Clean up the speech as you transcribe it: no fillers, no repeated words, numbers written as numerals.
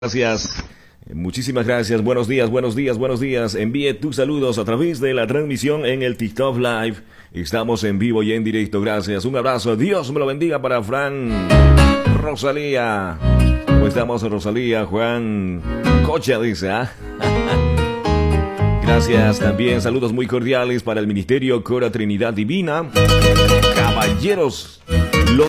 Gracias. Muchísimas gracias. Buenos días, buenos días, buenos días. Envíe tus saludos a través de la transmisión en el TikTok Live. Estamos en vivo y en directo. Gracias. Un abrazo. Dios me lo bendiga para Fran, Rosalía. ¿Cómo estamos, Rosalía? Juan Cocha dice, ¿ah? Gracias. También saludos muy cordiales para el Ministerio Cora Trinidad Divina. Caballeros